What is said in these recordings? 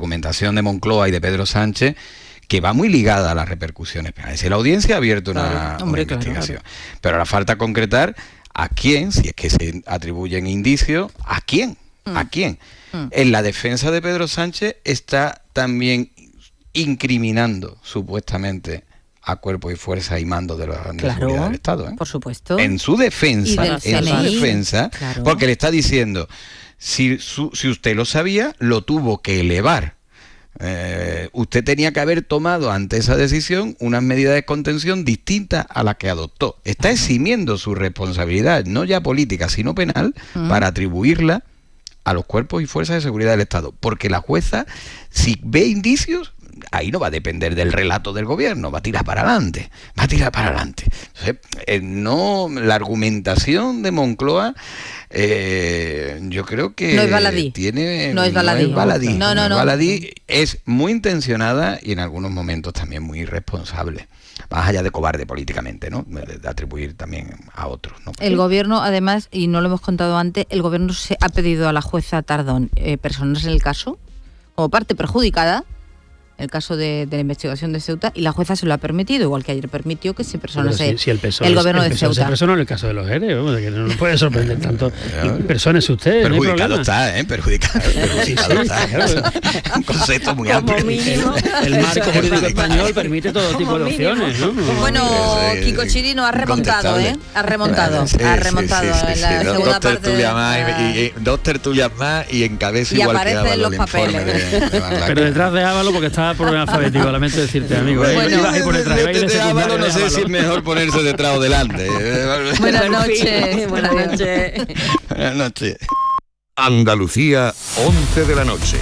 argumentación de Moncloa y de Pedro Sánchez, que va muy ligada a las repercusiones penales. La audiencia ha abierto una investigación, pero ahora falta concretar a quién, si es que se atribuyen indicios, ¿a quién? ¿A quién? En la defensa de Pedro Sánchez está también incriminando supuestamente a cuerpos y fuerzas y mandos de la seguridad del Estado. Por supuesto. En su defensa, claro. Porque le está diciendo, si usted lo sabía, lo tuvo que elevar. Usted tenía que haber tomado ante esa decisión unas medidas de contención distintas a las que adoptó. Está eximiendo su responsabilidad, no ya política, sino penal, para atribuirla a los cuerpos y fuerzas de seguridad del Estado. Porque la jueza, si ve indicios, ahí no va a depender del relato del gobierno, va a tirar para adelante. Entonces, la argumentación de Moncloa, yo creo que no es baladí. No es baladí. Es muy intencionada y en algunos momentos también muy irresponsable. Más allá de cobarde políticamente, ¿no? De atribuir también a otros, ¿no? El gobierno, además, y no lo hemos contado antes, el gobierno se ha pedido a la jueza Tardón personas en el caso, como parte perjudicada, el caso de la investigación de Ceuta, y la jueza se lo ha permitido, igual que ayer permitió que se personase el gobierno de Ceuta. Se personó en el caso de los ERE, que no nos puede sorprender tanto. Persónese usted, perjudicado está, Perjudicado está. Un concepto muy amplio. Mínimo. El marco jurídico español permite todo tipo de opciones, ¿no? Bueno, Kiko Chirino ha remontado, Ha remontado en la segunda parte. Dos tertulias más y encabeza igual que Ábalo los papeles. Pero detrás de Ábalo, porque estaba por orden alfabético, lamento decirte, amigo. No sé si es mejor ponerse detrás o delante. Buenas noches. Buenas noches. Andalucía, 11 de la noche.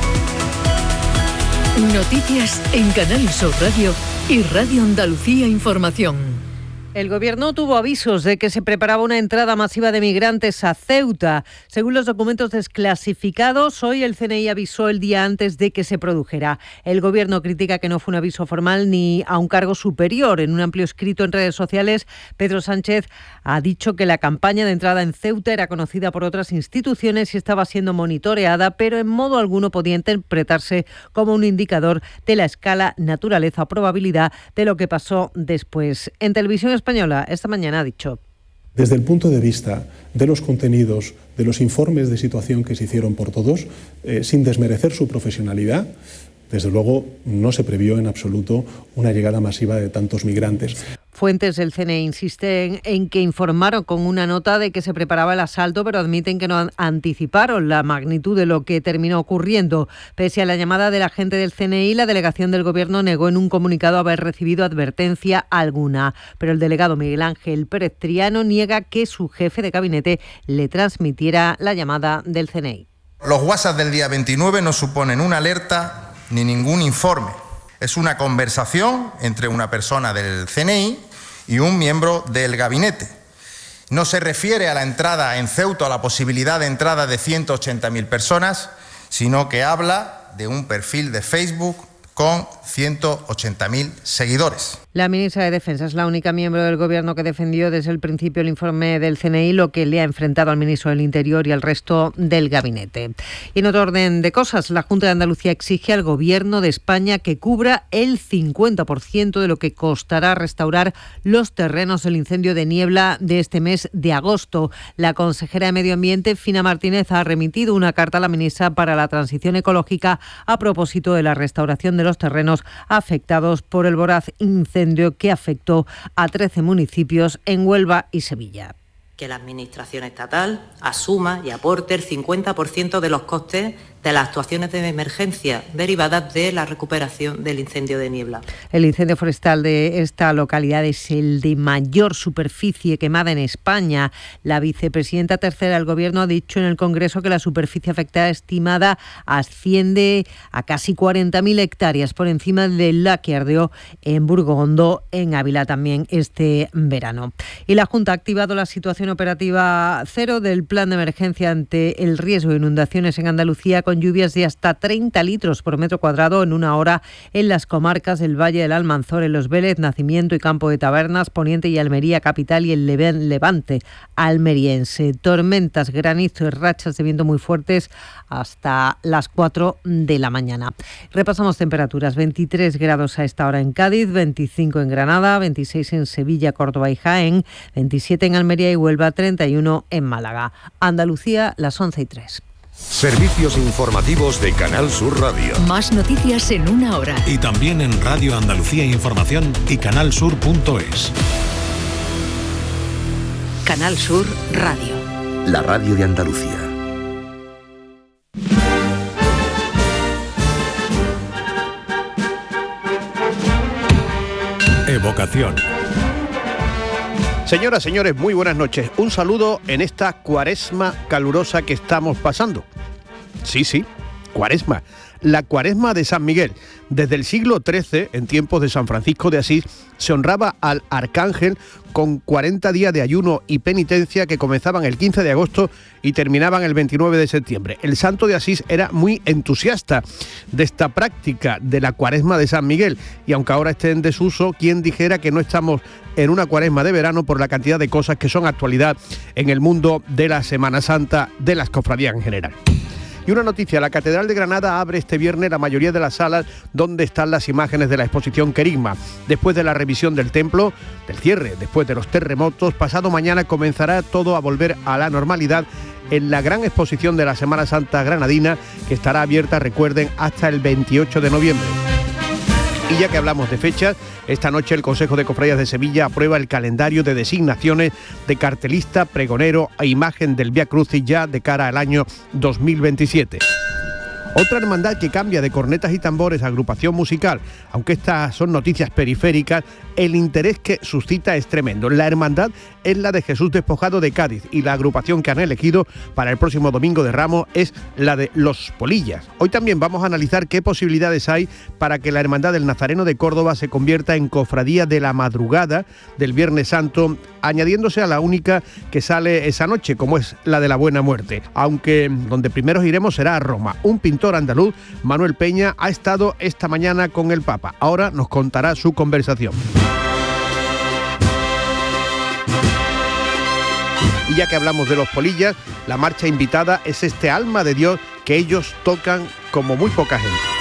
Noticias en Canal Sur Radio y Radio Andalucía Información. El gobierno tuvo avisos de que se preparaba una entrada masiva de migrantes a Ceuta. Según los documentos desclasificados, hoy el CNI avisó el día antes de que se produjera. El gobierno critica que no fue un aviso formal ni a un cargo superior. En un amplio escrito en redes sociales, Pedro Sánchez ha dicho que la campaña de entrada en Ceuta era conocida por otras instituciones y estaba siendo monitoreada, pero en modo alguno podía interpretarse como un indicador de la escala, naturaleza o probabilidad de lo que pasó después. En Televisión Española esta mañana ha dicho: desde el punto de vista de los contenidos, de los informes de situación que se hicieron por todos, sin desmerecer su profesionalidad, desde luego no se previó en absoluto una llegada masiva de tantos migrantes. Fuentes del CNI insisten en que informaron con una nota de que se preparaba el asalto, pero admiten que no anticiparon la magnitud de lo que terminó ocurriendo. Pese a la llamada del agente del CNI, la delegación del Gobierno negó en un comunicado haber recibido advertencia alguna. Pero el delegado Miguel Ángel Pérez Triano niega que su jefe de gabinete le transmitiera la llamada del CNI. Los WhatsApp del día 29 no suponen una alerta ni ningún informe. Es una conversación entre una persona del CNI y un miembro del gabinete. No se refiere a la entrada en Ceuta, a la posibilidad de entrada de 180.000 personas, sino que habla de un perfil de Facebook con 180.000 seguidores. La ministra de Defensa es la única miembro del Gobierno que defendió desde el principio el informe del CNI, lo que le ha enfrentado al ministro del Interior y al resto del gabinete. Y en otro orden de cosas, la Junta de Andalucía exige al Gobierno de España que cubra el 50% de lo que costará restaurar los terrenos del incendio de Niebla de este mes de agosto. La consejera de Medio Ambiente, Fina Martínez, ha remitido una carta a la ministra para la Transición Ecológica a propósito de la restauración de los terrenos afectados por el voraz incendio que afectó a 13 municipios en Huelva y Sevilla. Que la Administración estatal asuma y aporte el 50% de los costes de las actuaciones de emergencia derivadas de la recuperación del incendio de Niebla. El incendio forestal de esta localidad es el de mayor superficie quemada en España. La vicepresidenta tercera del Gobierno ha dicho en el Congreso que la superficie afectada estimada asciende a casi 40.000 hectáreas, por encima de la que ardió en Burgondo, en Ávila, también este verano. Y la Junta ha activado la situación operativa cero del plan de emergencia ante el riesgo de inundaciones en Andalucía, con con lluvias de hasta 30 litros por metro cuadrado en una hora en las comarcas del Valle del Almanzor, en Los Vélez, Nacimiento y Campo de Tabernas, Poniente y Almería capital y el Levante almeriense. Tormentas, granizo y rachas de viento muy fuertes hasta las 4 de la mañana. Repasamos temperaturas: 23 grados a esta hora en Cádiz, 25 en Granada, 26 en Sevilla, Córdoba y Jaén, 27 en Almería y Huelva, 31 en Málaga. Andalucía, las 11:03. Servicios informativos de Canal Sur Radio. Más noticias en una hora. Y también en Radio Andalucía Información y canalsur.es. Canal Sur Radio. La radio de Andalucía. Evocación. Señoras, señores, muy buenas noches. Un saludo en esta cuaresma calurosa que estamos pasando. Sí, cuaresma. La cuaresma de San Miguel. Desde el siglo XIII, en tiempos de San Francisco de Asís, se honraba al arcángel con 40 días de ayuno y penitencia que comenzaban el 15 de agosto y terminaban el 29 de septiembre. El santo de Asís era muy entusiasta de esta práctica de la cuaresma de San Miguel, y aunque ahora esté en desuso, quien dijera que no estamos en una cuaresma de verano por la cantidad de cosas que son actualidad en el mundo de la Semana Santa, de las cofradías en general. Y una noticia: la Catedral de Granada abre este viernes la mayoría de las salas donde están las imágenes de la exposición Querigma. Después de la revisión del templo, del cierre, después de los terremotos, pasado mañana comenzará todo a volver a la normalidad en la gran exposición de la Semana Santa granadina, que estará abierta, recuerden, hasta el 28 de noviembre. Y ya que hablamos de fechas, esta noche el Consejo de Cofradías de Sevilla aprueba el calendario de designaciones de cartelista, pregonero e imagen del Vía Crucis ya de cara al año 2027. Otra hermandad que cambia de cornetas y tambores a agrupación musical, aunque estas son noticias periféricas, el interés que suscita es tremendo. La hermandad es la de Jesús Despojado de Cádiz y la agrupación que han elegido para el próximo Domingo de Ramos es la de Los Polillas. Hoy también vamos a analizar qué posibilidades hay para que la hermandad del Nazareno de Córdoba se convierta en cofradía de la madrugada del Viernes Santo, añadiéndose a la única que sale esa noche, como es la de la Buena Muerte. Aunque donde primeros iremos será a Roma. Un pintor andaluz, Manuel Peña, ha estado esta mañana con el Papa. Ahora nos contará su conversación. Y ya que hablamos de Los Polillas, la marcha invitada es este Alma de Dios que ellos tocan como muy poca gente.